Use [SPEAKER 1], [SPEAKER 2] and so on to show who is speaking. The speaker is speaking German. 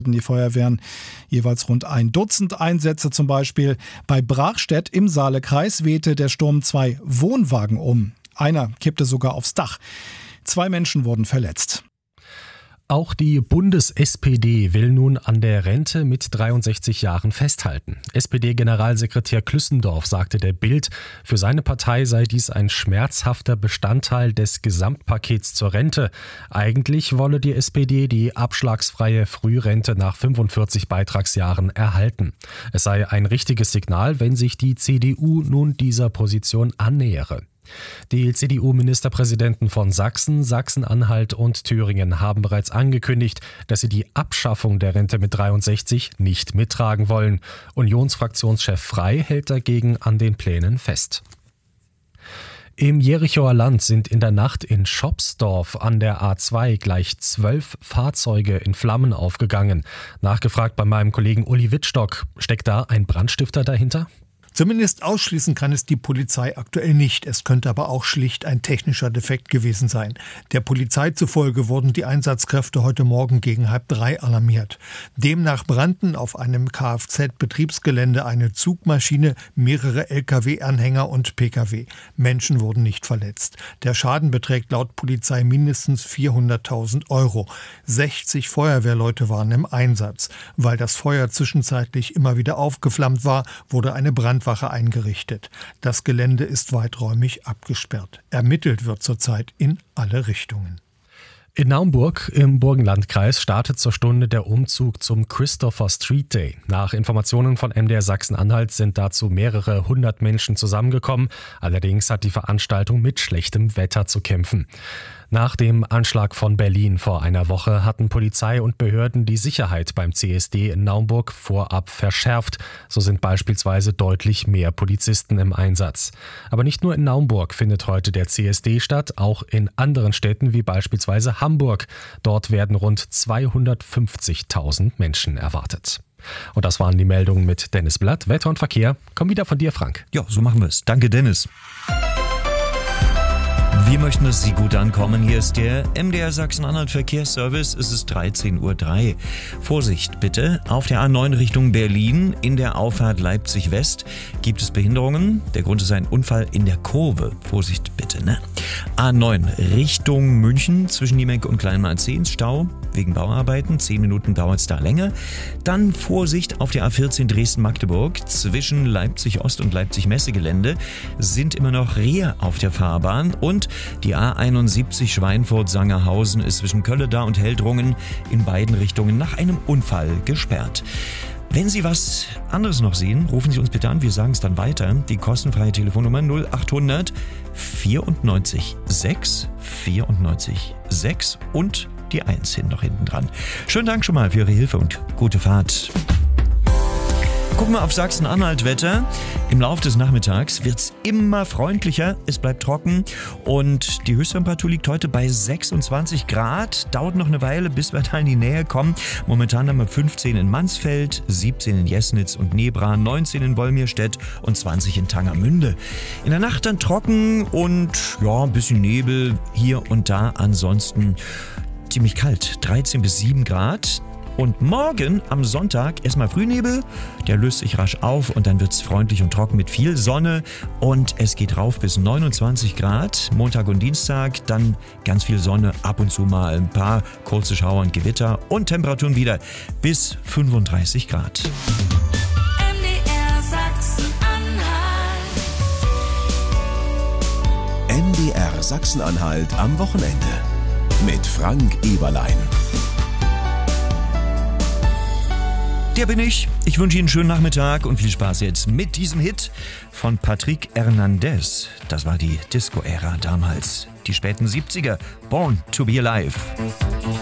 [SPEAKER 1] Die Feuerwehren jeweils rund 1 Dutzend Einsätze zum Beispiel. Bei Brachstedt im Saalekreis wehte der Sturm 2 Wohnwagen um. Einer kippte sogar aufs Dach. 2 Menschen wurden verletzt.
[SPEAKER 2] Auch die Bundes-SPD will nun an der Rente mit 63 Jahren festhalten. SPD-Generalsekretär Klüssendorf sagte der Bild, für seine Partei sei dies ein schmerzhafter Bestandteil des Gesamtpakets zur Rente. Eigentlich wolle die SPD die abschlagsfreie Frührente nach 45 Beitragsjahren erhalten. Es sei ein richtiges Signal, wenn sich die CDU nun dieser Position annähere. Die CDU-Ministerpräsidenten von Sachsen, Sachsen-Anhalt und Thüringen haben bereits angekündigt, dass sie die Abschaffung der Rente mit 63 nicht mittragen wollen. Unionsfraktionschef Frey hält dagegen an den Plänen fest. Im Jerichoer Land sind in der Nacht in Schopsdorf an der A2 gleich 12 Fahrzeuge in Flammen aufgegangen. Nachgefragt bei meinem Kollegen Uli Wittstock, steckt da ein Brandstifter dahinter?
[SPEAKER 3] Zumindest ausschließen kann es die Polizei aktuell nicht. Es könnte aber auch schlicht ein technischer Defekt gewesen sein. Der Polizei zufolge wurden die Einsatzkräfte heute Morgen gegen 2:30 alarmiert. Demnach brannten auf einem Kfz-Betriebsgelände eine Zugmaschine, mehrere Lkw-Anhänger und Pkw. Menschen wurden nicht verletzt. Der Schaden beträgt laut Polizei mindestens 400.000 €. 60 Feuerwehrleute waren im Einsatz. Weil das Feuer zwischenzeitlich immer wieder aufgeflammt war, wurde eine Brandwache eingerichtet. Das Gelände ist weiträumig abgesperrt. Ermittelt wird zurzeit in alle Richtungen.
[SPEAKER 2] In Naumburg im Burgenlandkreis startet zur Stunde der Umzug zum Christopher Street Day. Nach Informationen von MDR Sachsen-Anhalt sind dazu mehrere 100 Menschen zusammengekommen. Allerdings hat die Veranstaltung mit schlechtem Wetter zu kämpfen. Nach dem Anschlag von Berlin vor einer Woche hatten Polizei und Behörden die Sicherheit beim CSD in Naumburg vorab verschärft. So sind beispielsweise deutlich mehr Polizisten im Einsatz. Aber nicht nur in Naumburg findet heute der CSD statt, auch in anderen Städten wie beispielsweise Hamburg. Dort werden rund 250.000 Menschen erwartet. Und das waren die Meldungen mit Dennis Blatt. Wetter und Verkehr kommen wieder von dir, Frank.
[SPEAKER 4] Ja, so machen wir es. Danke, Dennis. Wir möchten, dass Sie gut ankommen. Hier ist der MDR Sachsen-Anhalt Verkehrsservice. Es ist 13:03 Uhr. Vorsicht bitte, auf der A9 Richtung Berlin in der Auffahrt Leipzig-West gibt es Behinderungen. Der Grund ist ein Unfall in der Kurve. Vorsicht bitte, ne? A9 Richtung München zwischen Niemek und Kleinmarzehns Stau wegen Bauarbeiten. 10 Minuten dauert es da länger. Dann Vorsicht auf der A14 Dresden-Magdeburg zwischen Leipzig-Ost und Leipzig-Messe-Gelände sind immer noch Rehe auf der Fahrbahn. Und die A71 Schweinfurt-Sangerhausen ist zwischen Kölleda und Heldrungen in beiden Richtungen nach einem Unfall gesperrt. Wenn Sie was anderes noch sehen, rufen Sie uns bitte an, wir sagen es dann weiter. Die kostenfreie Telefonnummer 0800 94 6 94 6 und die 1 hin noch hinten dran. Schönen Dank schon mal für Ihre Hilfe und gute Fahrt. Gucken wir auf Sachsen-Anhalt-Wetter. Im Laufe des Nachmittags wird es immer freundlicher, es bleibt trocken und die Höchsttemperatur liegt heute bei 26 Grad. Dauert noch eine Weile, bis wir da in die Nähe kommen. Momentan haben wir 15 in Mansfeld, 17 in Jesnitz und Nebra, 19 in Wolmirstedt und 20 in Tangermünde. In der Nacht dann trocken und ja, ein bisschen Nebel hier und da. Ansonsten ziemlich kalt, 13 bis 7 Grad. Und morgen am Sonntag erstmal Frühnebel, der löst sich rasch auf und dann wird es freundlich und trocken mit viel Sonne und es geht rauf bis 29 Grad. Montag und Dienstag dann ganz viel Sonne, ab und zu mal ein paar kurze Schauer und Gewitter und Temperaturen wieder bis 35 Grad.
[SPEAKER 5] MDR Sachsen-Anhalt.
[SPEAKER 6] MDR Sachsen-Anhalt am Wochenende mit Frank Eberlein.
[SPEAKER 4] Der bin ich. Ich wünsche Ihnen einen schönen Nachmittag und viel Spaß jetzt mit diesem Hit von Patrick Hernandez. Das war die Disco-Ära damals. Die späten 70er. Born to be Alive.